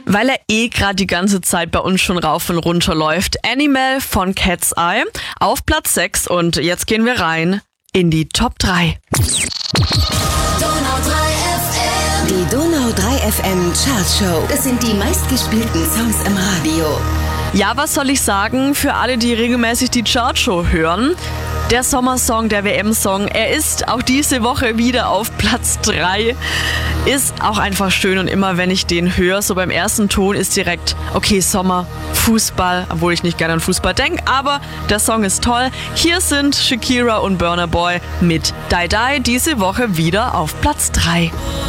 weil er gerade die ganze Zeit bei uns schon rauf und runter läuft. Animal von Cat's Eye auf Platz 6 und jetzt gehen wir rein in die Top 3. Die Donau 3 FM Chartshow. Das sind die meistgespielten Songs im Radio. Ja, was soll ich sagen für alle, die regelmäßig die Chartshow hören? Der Sommersong, der WM-Song, er ist auch diese Woche wieder auf Platz 3. Ist auch einfach schön und immer wenn ich den höre, so beim ersten Ton ist direkt, okay, Sommer, Fußball, obwohl ich nicht gerne an Fußball denke, aber der Song ist toll. Hier sind Shakira und Burna Boy mit Die Die diese Woche wieder auf Platz 3.